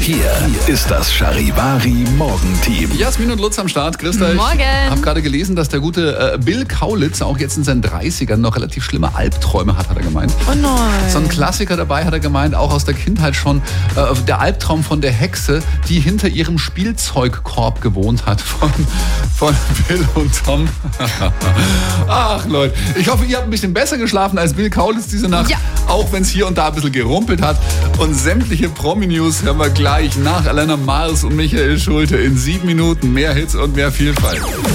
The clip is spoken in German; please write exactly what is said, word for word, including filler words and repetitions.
Hier ist das Charivari Morgenteam. Jasmin und Lutz am Start. Grüß euch. Morgen. Ich habe gerade gelesen, dass der gute äh, Bill Kaulitz auch jetzt in seinen dreißigern noch relativ schlimme Albträume hat, hat er gemeint. Oh nein. So ein Klassiker dabei, hat er gemeint, auch aus der Kindheit schon. Äh, der Albtraum von der Hexe, die hinter ihrem Spielzeugkorb gewohnt hat. Von, von Bill und Tom. Ach Leute, ich hoffe, ihr habt ein bisschen besser geschlafen als Bill Kaulitz diese Nacht. Ja. Auch wenn es hier und da ein bisschen gerumpelt hat. Und sämtliche Promi-News hören wir gleich nach Elena Mars und Michael Schulte in sieben Minuten. Mehr Hits und mehr Vielfalt.